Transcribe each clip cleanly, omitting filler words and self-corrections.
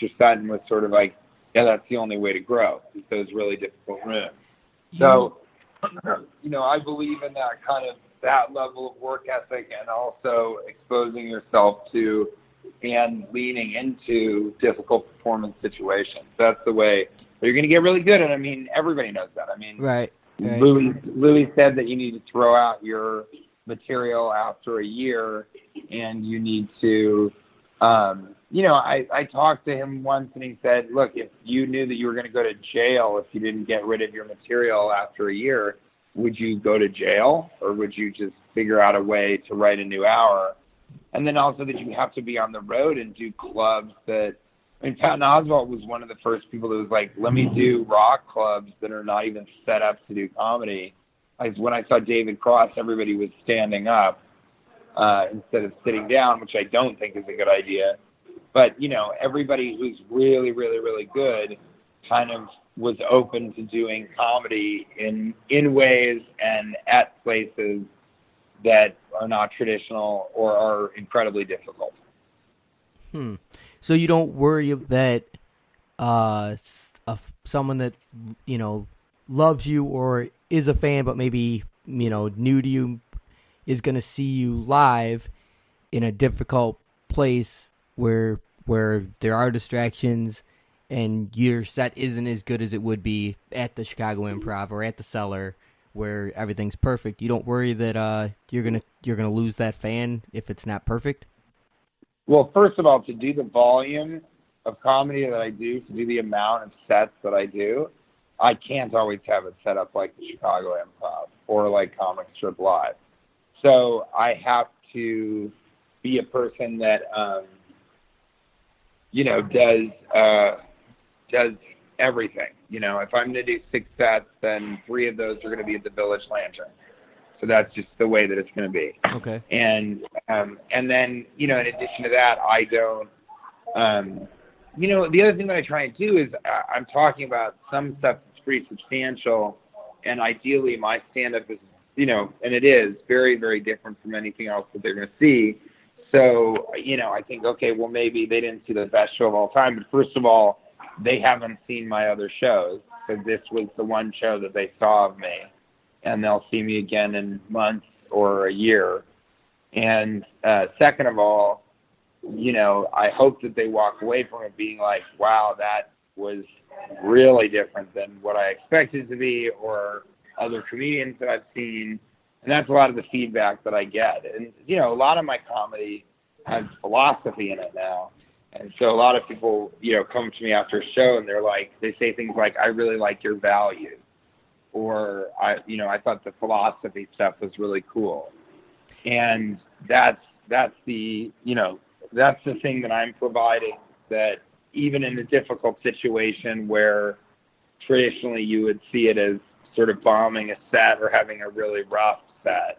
Mr. Sutton was sort of like, yeah, that's the only way to grow, is those really difficult rooms. So, I believe in that kind of, that level of work ethic, and also exposing yourself to and leaning into difficult performance situations. That's the way you're going to get really good. And I mean, everybody knows that. I mean, right. Louis said that you need to throw out your material after a year, and you need to, I talked to him once, and he said, look, if you knew that you were going to go to jail if you didn't get rid of your material after a year, would you go to jail, or would you just figure out a way to write a new hour? And then also that you have to be on the road and do clubs that, I mean, Patton Oswalt was one of the first people that was like, let me do rock clubs that are not even set up to do comedy. When I saw David Cross, everybody was standing up instead of sitting down, which I don't think is a good idea. But, everybody who's really, really, really good kind of was open to doing comedy in ways and at places that are not traditional or are incredibly difficult. So you don't worry that someone that, loves you or is a fan but maybe, new to you is going to see you live in a difficult place where there are distractions and your set isn't as good as it would be at the Chicago Improv or at the Cellar where everything's perfect. You don't worry that you're gonna lose that fan if it's not perfect? Well, first of all, to do the volume of comedy that I do, to do the amount of sets that I do, I can't always have it set up like the Chicago Improv or like Comic Strip Live. So I have to be a person that does everything. If I'm going to do 6 sets, then 3 of those are going to be at the Village Lantern. So that's just the way that it's going to be. Okay. And then, in addition to that, I don't, the other thing that I try and do is I'm talking about some stuff that's pretty substantial, and ideally my stand-up is, and it is very, very different from anything else that they're going to see. So, I think, okay, well, maybe they didn't see the best show of all time, but first of all, they haven't seen my other shows, because this was the one show that they saw of me, and they'll see me again in months or a year. And second of all, I hope that they walk away from it being like, wow, that was really different than what I expected it to be, or other comedians that I've seen. And that's a lot of the feedback that I get. And, a lot of my comedy has philosophy in it now. And so a lot of people, come to me after a show and they say things like, I really like your values. Or, I thought the philosophy stuff was really cool. And that's the thing that I'm providing, that even in a difficult situation where traditionally you would see it as sort of bombing a set or having a really rough set,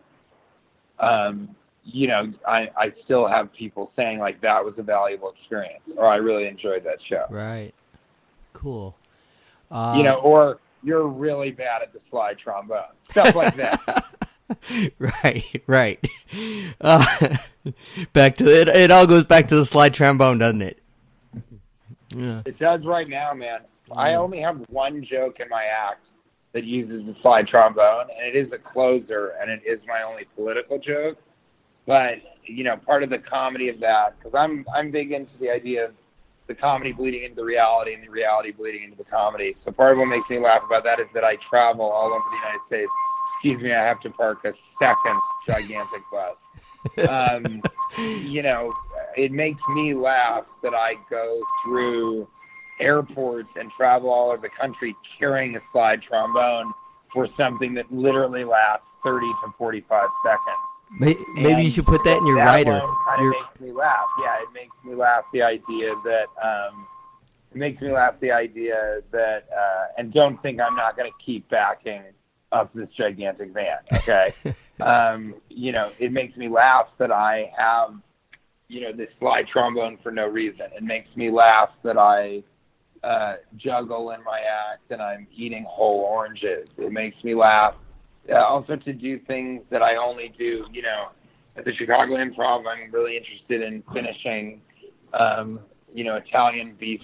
I still have people saying like, that was a valuable experience, or I really enjoyed that show. Right. Cool. Or you're really bad at the slide trombone, stuff like that. Right. Back to it. It all goes back to the slide trombone, doesn't it? Yeah. It does right now, man. I only have one joke in my act that uses the slide trombone, and it is a closer, and it is my only political joke. But, part of the comedy of that, because I'm big into the idea of the comedy bleeding into the reality and the reality bleeding into the comedy. So part of what makes me laugh about that is that I travel all over the United States. Excuse me, I have to park a second gigantic bus. It makes me laugh that I go through airports and travel all over the country carrying a slide trombone for something that literally lasts 30 to 45 seconds. Maybe you should put that in your writer. Kind of makes me laugh. Yeah, it makes me laugh the idea that, and don't think I'm not going to keep backing up this gigantic van, okay? It makes me laugh that I have, this slide trombone for no reason. It makes me laugh that I juggle in my act and I'm eating whole oranges. It makes me laugh also to do things that I only do, at the Chicago Improv. I'm really interested in finishing, Italian beef